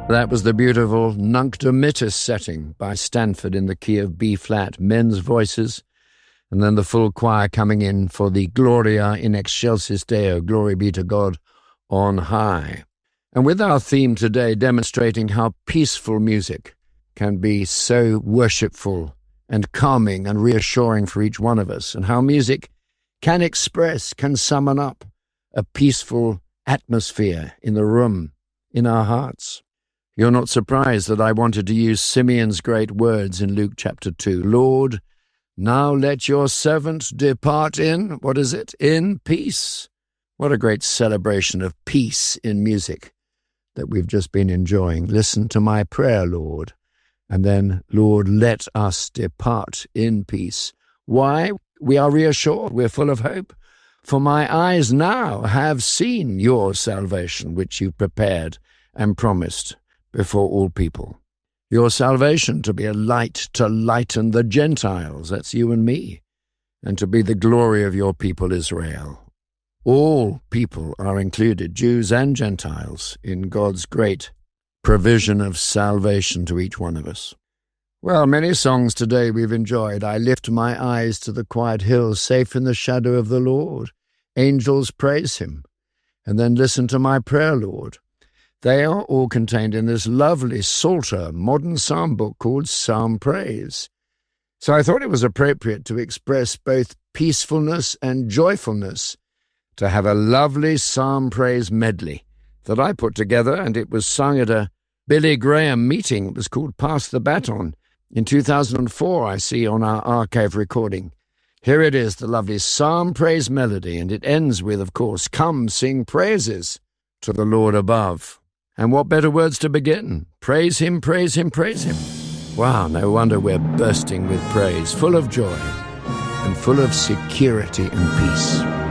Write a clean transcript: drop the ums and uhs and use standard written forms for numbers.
That was the beautiful Nunc Dimittis setting by Stanford in the key of B-flat, men's voices, and then the full choir coming in for the Gloria in Excelsis Deo, glory be to God on high. And with our theme today demonstrating how peaceful music can be so worshipful and calming and reassuring for each one of us, and how music can express, can summon up a peaceful atmosphere in the room, in our hearts. You're not surprised that I wanted to use Simeon's great words in Luke chapter 2. Lord, now let your servant depart in, in peace. What a great celebration of peace in music that we've just been enjoying. Listen to my prayer, Lord. And then, Lord, let us depart in peace. Why? We are reassured. We're full of hope. For my eyes now have seen your salvation, which you prepared and promised before all people. Your salvation to be a light to lighten the Gentiles, that's you and me, and to be the glory of your people Israel. All people are included, Jews and Gentiles, in God's great provision of salvation to each one of us. Well, many songs today we've enjoyed. I lift my eyes to the quiet hills, safe in the shadow of the Lord. Angels praise him. And then listen to my prayer, Lord. They are all contained in this lovely Psalter modern psalm book called Psalm Praise. So I thought it was appropriate to express both peacefulness and joyfulness, to have a lovely Psalm Praise medley that I put together, and it was sung at a Billy Graham meeting. It was called Pass the Baton. In 2004, I see on our archive recording. Here it is, the lovely Psalm Praise melody, and it ends with, of course, come sing praises to the Lord above. And what better words to begin? Praise him, praise him, praise him. Wow, no wonder we're bursting with praise, full of joy and full of security and peace.